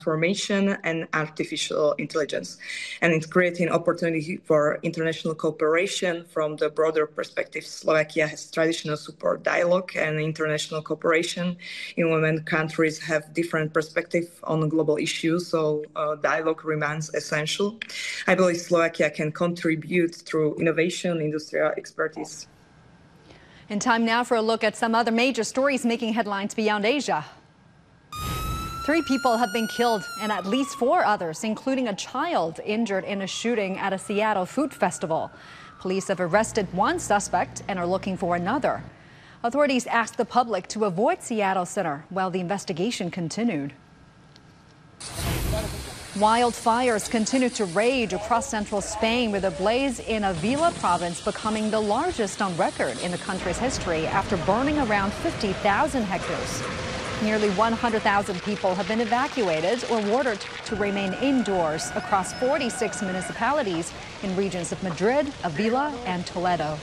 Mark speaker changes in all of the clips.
Speaker 1: transformation and artificial intelligence. And it's creating opportunity for international cooperation. From the broader perspective, Slovakia has traditional support dialogue and international cooperation in when countries have different perspectives on global issues, so dialogue remains essential. I believe Slovakia can contribute through innovation, industrial expertise.
Speaker 2: And time now for a look at some other major stories making headlines beyond Asia. 3 people have been killed and at least 4 others, including a child, injured in a shooting at a Seattle food festival. Police have arrested 1 suspect and are looking for another. Authorities asked the public to avoid Seattle Center while the investigation continued. Wildfires continue to rage across central Spain, with a blaze in Avila province becoming the largest on record in the country's history after burning around 50,000 hectares. Nearly 100,000 people have been evacuated or ordered to remain indoors across 46 municipalities in regions of Madrid, Avila, and Toledo.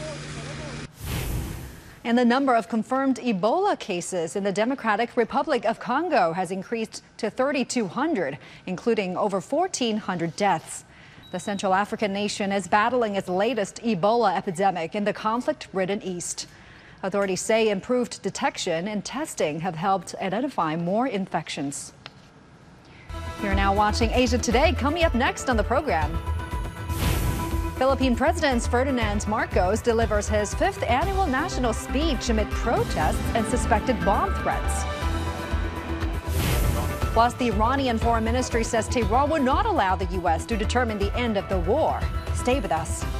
Speaker 2: And the number of confirmed Ebola cases in the Democratic Republic of Congo has increased to 3,200, including over 1,400 deaths. The Central African nation is battling its latest Ebola epidemic in the conflict-ridden east. Authorities say improved detection and testing have helped identify more infections. You're now watching Asia Today. Coming up next on the program, Philippine President Ferdinand Marcos delivers his 5th annual national speech amid protests and suspected bomb threats. Plus, the Iranian Foreign Ministry says Tehran will not allow the U.S. to determine the end of the war. Stay with us.